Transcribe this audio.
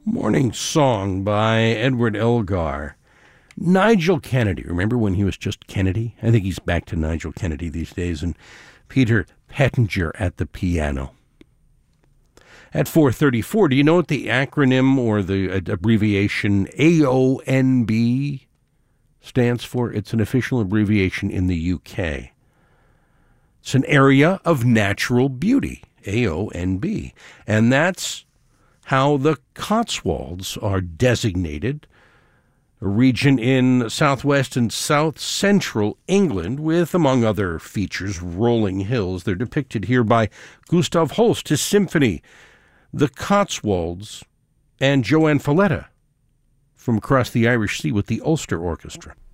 Morning Song by Edward Elgar. Nigel Kennedy. Remember when he was just Kennedy? I think he's back to Nigel Kennedy these days. And Peter Pettinger at the piano. At 4:34, do you know what the acronym or the abbreviation AONB stands for? It's an official abbreviation in the UK. It's an area of natural beauty, AONB. And that's how the Cotswolds are designated, a region in southwest and south central England with, among other features, rolling hills. They're depicted here by Gustav Holst, his symphony, The Cotswolds, and Joanne Falletta from across the Irish Sea with the Ulster Orchestra.